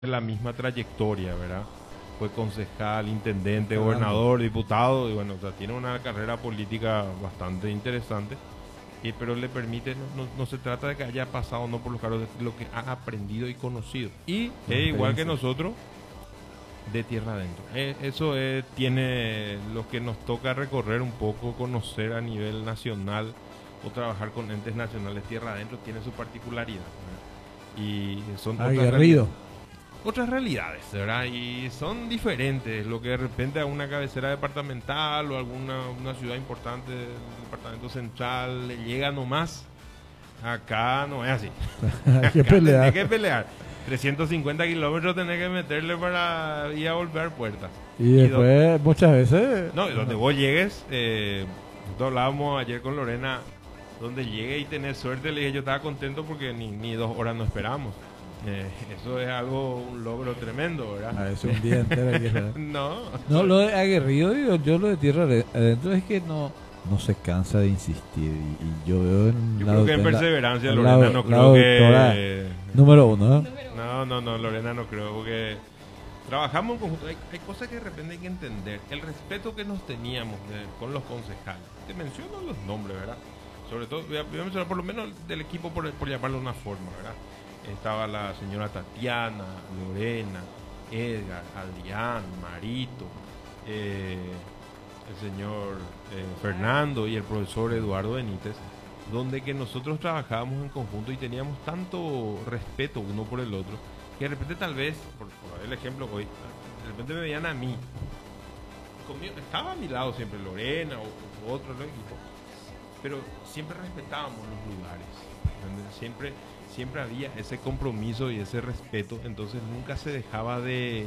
la misma trayectoria, ¿verdad? Fue concejal, intendente, gobernador, diputado, y bueno, o sea, tiene una carrera política bastante interesante, pero le permite, no se trata de que haya pasado no por los cargos, de lo que ha aprendido y conocido. Y igual que nosotros, de tierra adentro. Eso tiene lo que nos toca recorrer un poco, conocer a nivel nacional o trabajar con entes nacionales tierra adentro, tiene su particularidad, ¿verdad? Y son otras realidades, ¿verdad? Y son diferentes. Lo que de repente a una cabecera departamental o alguna una ciudad importante del departamento central le llega nomás, acá no es así. Hay que pelear. Hay que pelear. 350 kilómetros tenés que meterle para ir a volver puertas. Y después, muchas veces... No, y donde vos llegues, nosotros hablábamos ayer con Lorena, donde llegue y tenés suerte, le dije, yo estaba contento porque ni 2 horas no esperamos. Eso es algo, un logro tremendo, ¿verdad? Es un día entero. No, lo de aguerrido, yo lo de tierra adentro es que no se cansa de insistir. Y yo veo yo creo que en perseverancia, Lorena, no creo que... Número 1, No, Lorena, no creo, porque trabajamos en conjunto. Hay cosas que de repente hay que entender. El respeto que nos teníamos con los concejales. Te menciono los nombres, ¿verdad? Sobre todo, voy a mencionar por lo menos del equipo, por llamarlo de una forma, ¿verdad? Estaba la señora Tatiana, Lorena, Edgar, Adrián, Marito, el señor Fernando y el profesor Eduardo Benítez, donde que nosotros trabajábamos en conjunto y teníamos tanto respeto uno por el otro, que de repente tal vez, por dar el ejemplo hoy, de repente me veían a mí, conmigo, estaba a mi lado siempre Lorena o otro del equipo, pero siempre respetábamos los lugares, siempre había ese compromiso y ese respeto, entonces nunca se dejaba de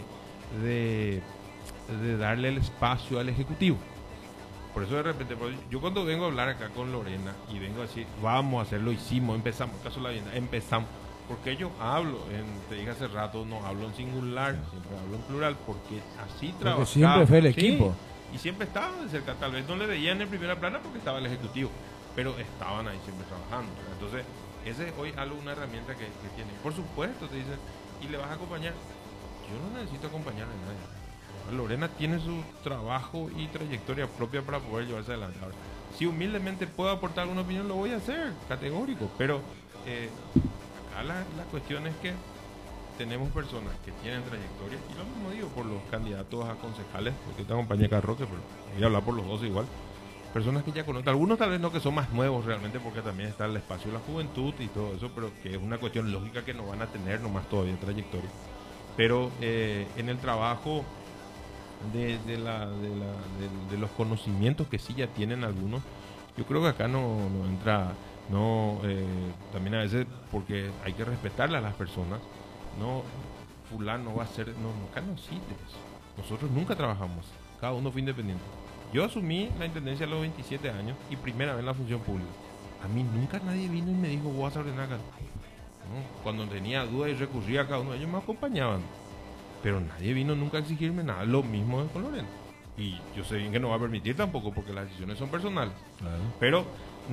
darle el espacio al ejecutivo. Por eso de repente, yo cuando vengo a hablar acá con Lorena y vengo a decir, vamos a hacerlo, hicimos, empezamos, caso la vivienda, empezamos, porque yo hablo, te dije hace rato, no hablo en singular, siempre hablo en plural, porque así trabajamos. Porque siempre fue el equipo. Y siempre estaban de cerca, tal vez no le veían en primera plana porque estaba el ejecutivo, pero estaban ahí siempre trabajando. Entonces, ese es hoy algo, una herramienta que tiene. Por supuesto, te dicen, ¿y le vas a acompañar? Yo no necesito acompañar a nadie. Lorena tiene su trabajo y trayectoria propia para poder llevarse adelante. Ahora, si humildemente puedo aportar alguna opinión, lo voy a hacer, categórico. Pero acá la cuestión es que tenemos personas que tienen trayectoria, y lo mismo digo por los candidatos a concejales, porque te acompañé acá Roque, pero voy a hablar por los dos igual. Personas que ya conocen, algunos tal vez no, que son más nuevos realmente, porque también está el espacio de la juventud y todo eso, pero que es una cuestión lógica que no van a tener nomás todavía trayectoria. Pero en el trabajo de los conocimientos que sí ya tienen algunos, yo creo que acá no entra, también a veces, porque hay que respetarle a las personas, fulano va a ser, acá no existe eso. Nosotros nunca trabajamos, cada uno fue independiente. Yo asumí la intendencia a los 27 años y primera vez en la función pública. A mí nunca nadie vino y me dijo, vos vas a ordenar acá. Cuando tenía dudas y recurría a cada uno, ellos me acompañaban. Pero nadie vino nunca a exigirme nada. Lo mismo es con Lorena. Y yo sé bien que no va a permitir tampoco, porque las decisiones son personales. Claro. Pero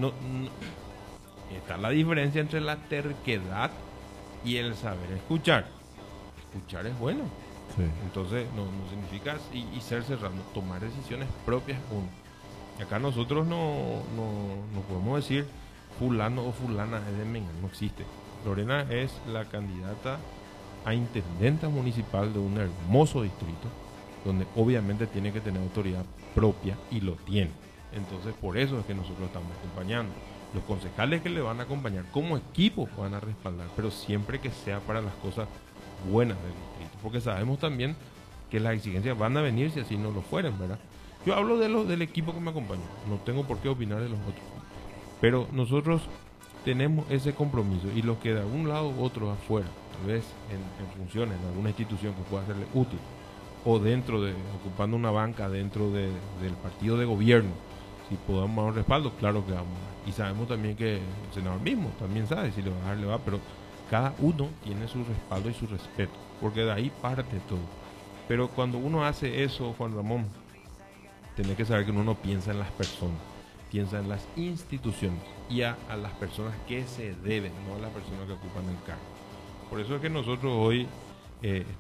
está la diferencia entre la terquedad y el saber escuchar. Escuchar es bueno. Sí. Entonces no significa y ser cerrado, tomar decisiones propias uno. Y acá nosotros no podemos decir fulano o fulana es de Menga, no existe. Lorena es la candidata a intendenta municipal de un hermoso distrito, donde obviamente tiene que tener autoridad propia y lo tiene. Entonces por eso es que nosotros estamos acompañando. Los concejales que le van a acompañar como equipo van a respaldar, pero siempre que sea para las cosas buenas del distrito, porque sabemos también que las exigencias van a venir si así no lo fueran, ¿verdad? Yo hablo del equipo que me acompaña, no tengo por qué opinar de los otros, pero nosotros tenemos ese compromiso, y los que de algún lado u otro afuera, tal vez en funciones en alguna institución que pueda serle útil, o ocupando una banca dentro del partido de gobierno, si podamos dar un respaldo, claro que vamos a dar. Y sabemos también que el senador mismo también sabe si le va a dar, le va, pero cada uno tiene su respaldo y su respeto, porque de ahí parte todo. Pero cuando uno hace eso, Juan Ramón, tiene que saber que uno no piensa en las personas, piensa en las instituciones y a las personas que se deben, no a las personas que ocupan el cargo. Por eso es que nosotros hoy eh,